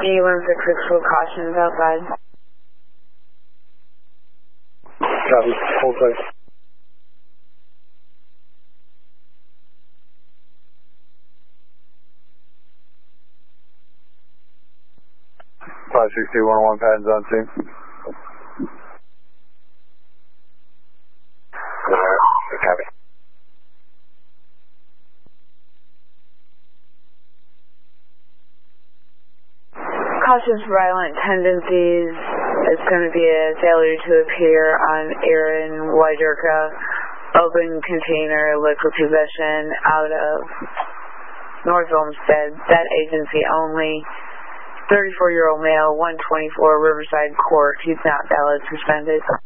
E166 full cautions outside. Copy. Hold place. Five 6211 patents on scene. Copy. Cautious violent tendencies. It's going to be a failure to appear on Aaron Wyderka, open container, liquid possession out of North Olmsted, that agency only. 34-year-old male, 124 Riverside Court. He's not valid, suspended.